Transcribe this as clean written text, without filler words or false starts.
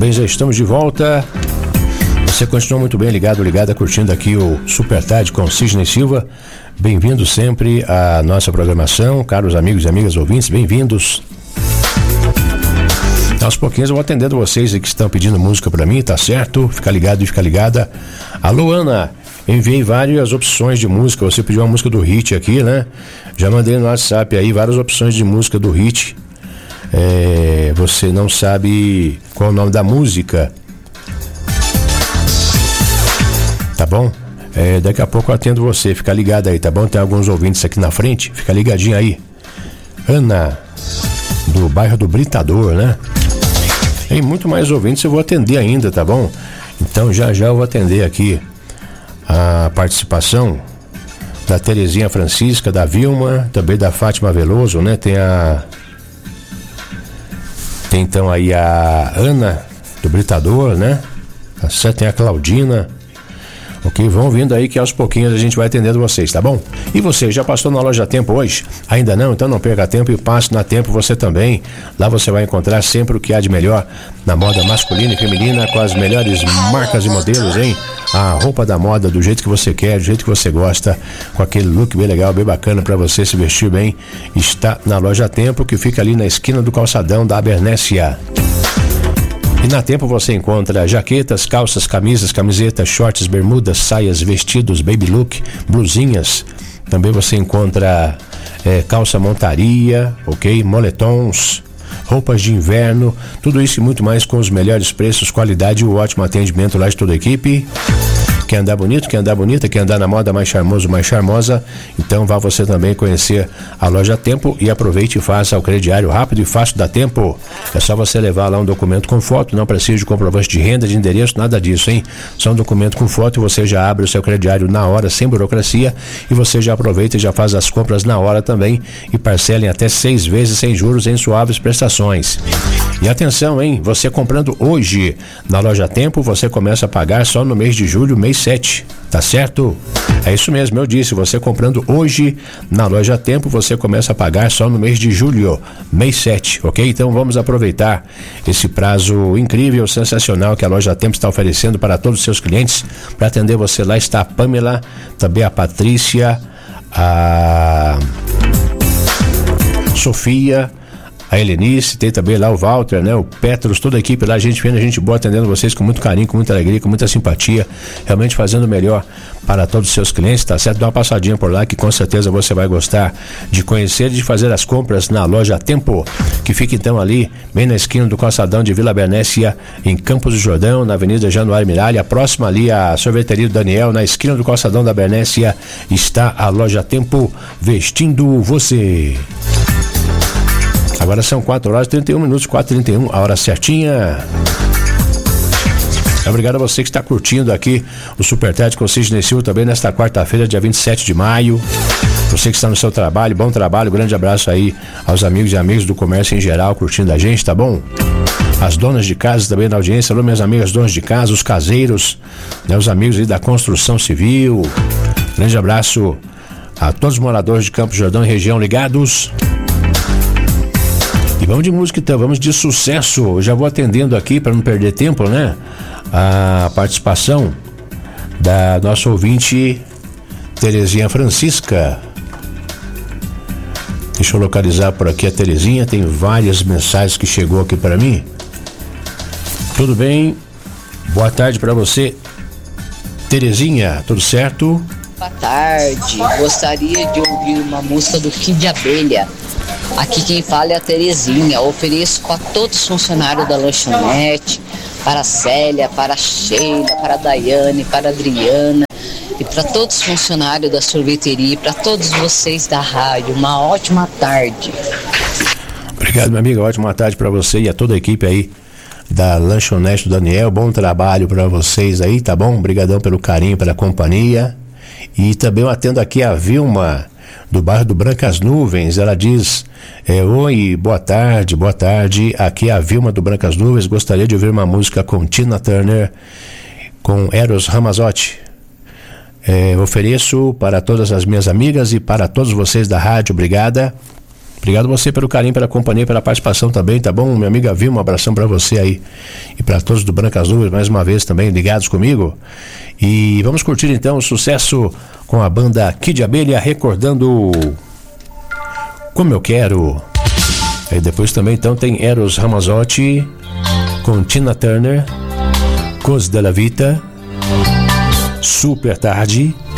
Também já estamos de volta. Você continua muito bem ligada, curtindo aqui o Super Tarde com Sidney Silva. Bem-vindo sempre à nossa programação, caros amigos e amigas ouvintes, bem-vindos. Aos pouquinhos eu vou atendendo vocês que estão pedindo música pra mim, tá certo? Fica ligado e fica ligada. Alô, Ana, enviei várias opções de música, você pediu uma música do Hit aqui, né? Já mandei no WhatsApp aí várias opções de música do Hit. Você não sabe qual é o nome da música, tá bom? Daqui a pouco eu atendo você, fica ligado aí, tá bom? Tem alguns ouvintes aqui na frente, fica ligadinho aí. Ana, do bairro do Britador, né? Tem muito mais ouvintes, eu vou atender ainda, tá bom? Então já eu vou atender aqui a participação da Terezinha Francisca, da Vilma, também da Fátima Veloso, né? Tem então aí a Ana do Britador, né? Tá certo? Tem a Claudina. Ok, vão vindo aí que aos pouquinhos a gente vai atendendo vocês, tá bom? E você, já passou na Loja Tempo hoje? Ainda não? Então não perca tempo e passe na Tempo você também. Lá você vai encontrar sempre o que há de melhor na moda masculina e feminina, com as melhores marcas e modelos, hein? A roupa da moda do jeito que você quer, do jeito que você gosta, com aquele look bem legal, bem bacana pra você se vestir bem, está na Loja Tempo, que fica ali na esquina do calçadão da Abernésia. E na Tempo você encontra jaquetas, calças, camisas, camisetas, shorts, bermudas, saias, vestidos, baby look, blusinhas. Também você encontra calça montaria, ok? Moletons, roupas de inverno, tudo isso e muito mais com os melhores preços, qualidade e o ótimo atendimento lá de toda a equipe. Quer andar bonito, quer andar bonita, quer andar na moda mais charmoso, mais charmosa? Então vá você também conhecer a Loja Tempo e aproveite e faça o crediário rápido e fácil da Tempo. É só você levar lá um documento com foto, não precisa de comprovante de renda, de endereço, nada disso, hein? Só um documento com foto e você já abre o seu crediário na hora, sem burocracia, e você já aproveita e já faz as compras na hora também e parcela em até 6 vezes sem juros em suaves prestações. E atenção, hein? Você comprando hoje na Loja Tempo, você começa a pagar só no mês de julho, mês 7, tá certo? É isso mesmo, eu disse, você comprando hoje na Loja Tempo, você começa a pagar só no mês de julho, mês 7, ok? Então vamos aproveitar esse prazo incrível, sensacional que a Loja Tempo está oferecendo para todos os seus clientes. Para atender você lá está a Pamela, também a Patrícia, a Sofia, a Helenice, tem também lá o Walter, né? O Petros, toda a equipe lá, gente fina, gente boa, atendendo vocês com muito carinho, com muita alegria, com muita simpatia, realmente fazendo o melhor para todos os seus clientes, tá certo? Dá uma passadinha por lá que com certeza você vai gostar de conhecer e de fazer as compras na Loja Tempo, que fica então ali, bem na esquina do calçadão de Vila Bernésia, em Campos do Jordão, na Avenida Januário Miralha, próxima ali à sorveteria do Daniel, na esquina do calçadão da Bernésia, está a Loja Tempo, vestindo você. Agora são 4 horas e 31 minutos, 4h31, a hora certinha. Obrigado a você que está curtindo aqui o Super Tarde com o Sidney Silva também nesta quarta-feira, dia 27 de maio. Você que está no seu trabalho, bom trabalho, grande abraço aí aos amigos e amigas do comércio em geral curtindo a gente, tá bom? As donas de casa também na audiência, alô minhas amigas donas de casa, os caseiros, né, os amigos aí da construção civil. Grande abraço a todos os moradores de Campos do Jordão e região ligados. E vamos de música então, vamos de sucesso. Eu já vou atendendo aqui para não perder tempo, né? A participação da nossa ouvinte Terezinha Francisca. Deixa eu localizar por aqui a Terezinha, tem várias mensagens que chegou aqui para mim. Tudo bem? Boa tarde para você, Terezinha, tudo certo? Boa tarde, gostaria de ouvir uma música do Kid de Abelha. Aqui quem fala é a Terezinha. Ofereço a todos os funcionários da lanchonete, para a Célia, para a Sheila, para a Daiane, para a Adriana e para todos os funcionários da sorveteria e para todos vocês da rádio. Uma ótima tarde. Obrigado, minha amiga. Ótima tarde para você e a toda a equipe aí da lanchonete do Daniel. Bom trabalho para vocês aí, tá bom? Obrigadão pelo carinho, pela companhia. E também eu atendo aqui a Vilma, do bairro do Brancas Nuvens. Ela diz: oi, boa tarde, aqui é a Vilma do Brancas Nuvens, gostaria de ouvir uma música com Tina Turner, com Eros Ramazzotti. Ofereço para todas as minhas amigas e para todos vocês da rádio, obrigada. Obrigado você pelo carinho, pela companhia, pela participação também, tá bom? Minha amiga Vilma, um abração pra você aí. E pra todos do Brancas Nuvens, mais uma vez também ligados comigo. E vamos curtir então o sucesso com a banda Kid Abelha, recordando Como Eu Quero. Aí depois também então tem Eros Ramazzotti com Tina Turner, Cos della Vita, Super Tarde.